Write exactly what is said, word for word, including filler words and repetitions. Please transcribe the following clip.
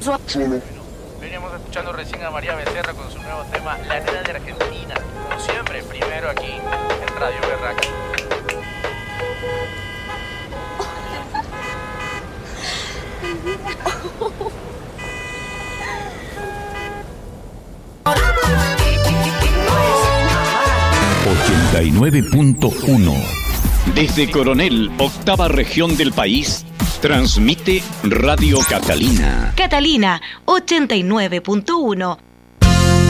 Veníamos escuchando recién a María Becerra con su nuevo tema La Nena de Argentina. Como siempre, primero aquí en Radio Berraca. ochenta y nueve punto uno. Desde Coronel, octava región del país, transmite Radio Catalina. Catalina, ochenta y nueve punto uno.